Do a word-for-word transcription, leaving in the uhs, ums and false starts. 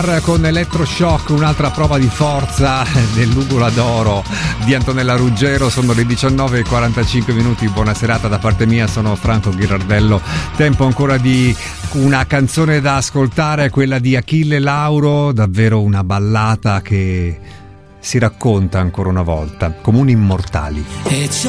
Con Electroshock, un'altra prova di forza dell'Ugola d'Oro di Antonella Ruggero. Sono le diciannove e quarantacinque minuti. Buona serata da parte mia, sono Franco Ghirardello. Tempo ancora di una canzone da ascoltare, quella di Achille Lauro, davvero una ballata che si racconta ancora una volta come un Immortali. E